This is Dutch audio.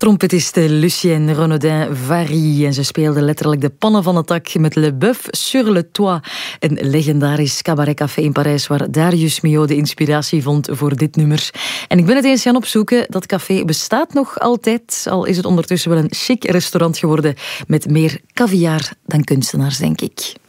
trompetiste Lucienne Renaudin-Vary. En ze speelde letterlijk de pannen van het dak met Le Bœuf sur le Toit. Een legendarisch cabaretcafé in Parijs waar Darius Milhaud de inspiratie vond voor dit nummer. En ik ben het eens gaan opzoeken. Dat café bestaat nog altijd. Al is het ondertussen wel een chic restaurant geworden met meer caviar dan kunstenaars, denk ik.